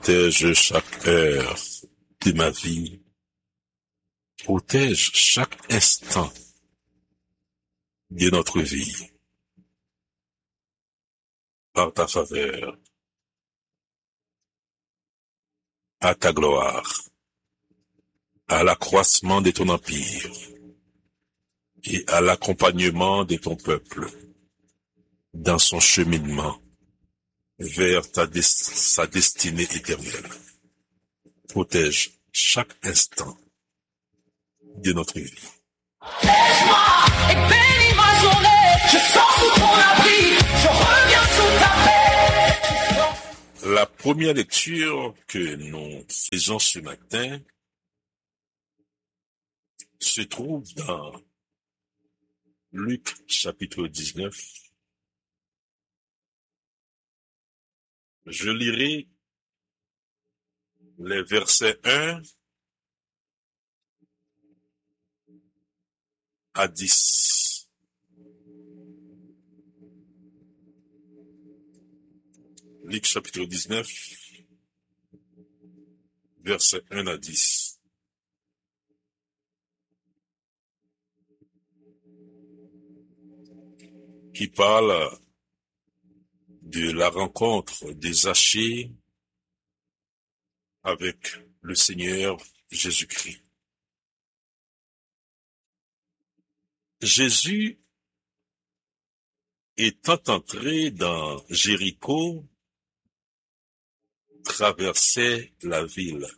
protège chaque heure de ma vie. Protège chaque instant de notre vie par ta faveur, à ta gloire, à l'accroissement de ton empire et à l'accompagnement de ton peuple dans son cheminement vers sa destinée éternelle. Protège chaque instant de notre vie. Laisse-moi et bénis ma journée. Je sors sous ton abri, je reviens sous ta paix. La première lecture que nous faisons ce matin se trouve dans Luc chapitre 19. Je lirai les versets 1 à 10. Luc chapitre 19, versets 1 à 10. Qui parle de la rencontre de Zachée avec le Seigneur Jésus-Christ. Jésus étant entré dans Jéricho, traversait la ville.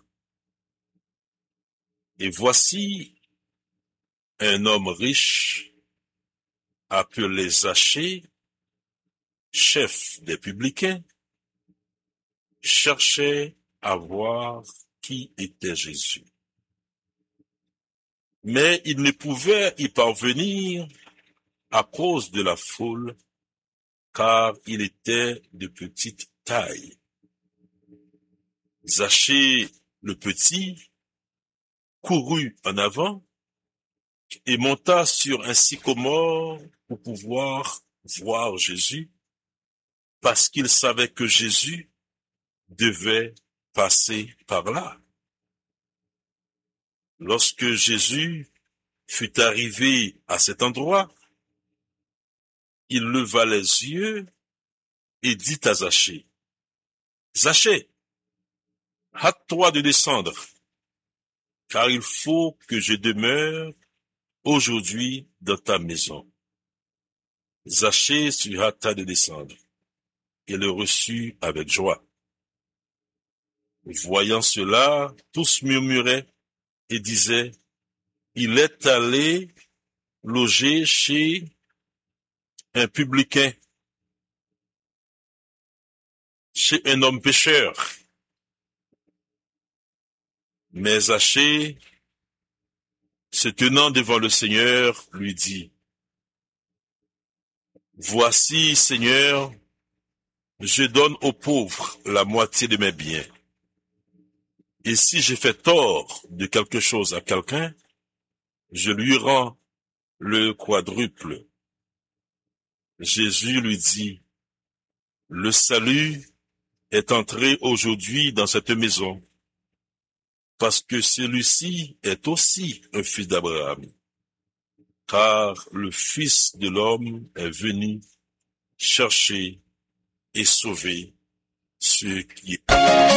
Et voici un homme riche, appelé Zachée, chef des publicains, cherchait à voir qui était Jésus. Mais il ne pouvait y parvenir à cause de la foule, car il était de petite taille. Zachée le petit courut en avant et monta sur un sycomore pour pouvoir voir Jésus, parce qu'il savait que Jésus devait passer par là. Lorsque Jésus fut arrivé à cet endroit, il leva les yeux et dit à Zachée, « Zachée, hâte-toi de descendre, car il faut que je demeure aujourd'hui dans ta maison. » Zachée se hâta de descendre et le reçut avec joie. Voyant cela, tous murmuraient et disaient, « Il est allé loger chez un publicain, chez un homme pécheur. » Mais Zachée, se tenant devant le Seigneur, lui dit, « Voici, Seigneur, je donne aux pauvres la moitié de mes biens. Et si j'ai fait tort de quelque chose à quelqu'un, je lui rends le quadruple. » Jésus lui dit, « Le salut est entré aujourd'hui dans cette maison, parce que celui-ci est aussi un fils d'Abraham, car le Fils de l'homme est venu chercher et sauver ceux qui